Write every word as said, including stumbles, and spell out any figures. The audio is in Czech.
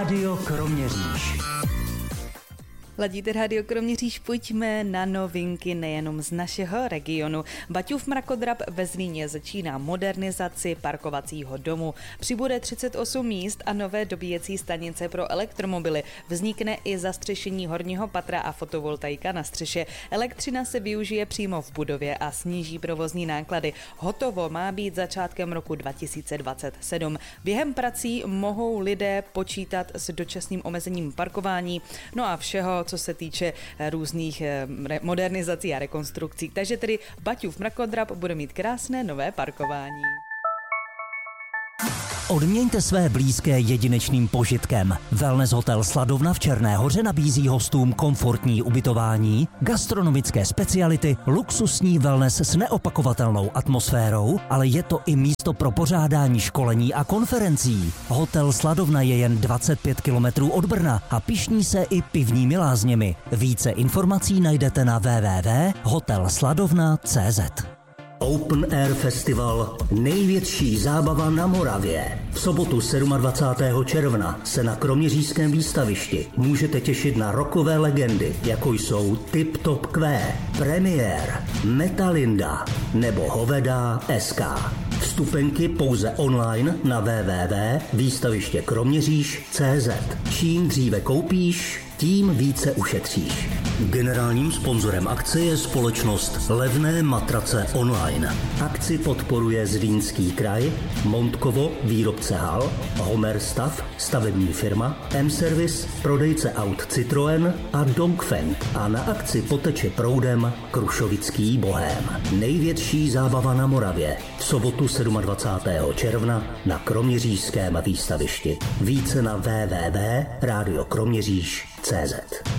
Rádio Kroměříž. Ladíte Rádio Kroměříž, pojďme na novinky nejenom z našeho regionu. Baťův mrakodrap ve Zlíně začíná modernizaci parkovacího domu. Přibude třicet osm míst a nové dobíjecí stanice pro elektromobily. Vznikne i zastřešení horního patra a fotovoltaika na střeše. Elektřina se využije přímo v budově a sníží provozní náklady. Hotovo má být začátkem roku dva tisíce dvacet sedm. Během prací mohou lidé počítat s dočasným omezením parkování, no a všeho, co se týče různých modernizací a rekonstrukcí. Takže tedy Baťův mrakodrap bude mít krásné nové parkování. Odměňte své blízké jedinečným požitkem. Wellness hotel Sladovna v Černé Hoře nabízí hostům komfortní ubytování, gastronomické speciality, luxusní wellness s neopakovatelnou atmosférou, ale je to i místo pro pořádání školení a konferencí. Hotel Sladovna je jen dvacet pět kilometrů od Brna a pyšní se i pivními lázněmi. Více informací najdete na w w w tečka hotel sladovna tečka c z. Open Air Festival, největší zábava na Moravě. V sobotu dvacátého sedmého června se na Kroměřížském výstavišti můžete těšit na rockové legendy, jako jsou Tip Top Q, Premiér, Metalinda nebo Hoveda S K. Vstupenky pouze online na w w w tečka výstaviště kroměříž tečka c z. Čím dříve koupíš, tím více ušetříš. Generálním sponzorem akce je společnost Levné matrace online. Akci podporuje Zlínský kraj, Montkovo, výrobce hal, Homer Stav, stavební firma, M-Service, prodejce aut Citroën a Dongfeng. A na akci poteče proudem Krušovický bohém. Největší zábava na Moravě. V sobotu dvacátého sedmého června na Kroměřížském výstavišti. Více na w w w tečka rádio kroměříž tečka c z.